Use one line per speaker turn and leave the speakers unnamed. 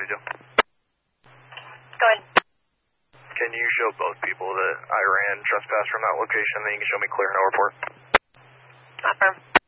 what do you do?
Go ahead.
Can you show both people that I ran trespass from that location, then you can show me clear, no report?
Affirm.